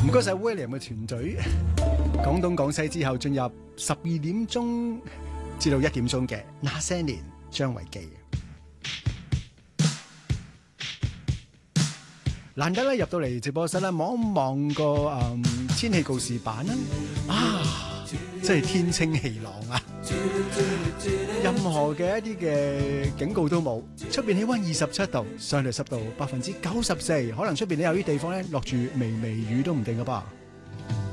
該晒 William 嘅團隊，廣東廣西之後進入12點鐘至到1點鐘嘅那些年張維基。難得咧入到嚟直播室咧，望一望個天氣告示板啦，真係天清氣朗啊！任何嘅一啲嘅警告都冇。出邊氣溫27度，相對濕度94%，可能出邊咧有啲地方咧落住微微雨都唔定噶噃。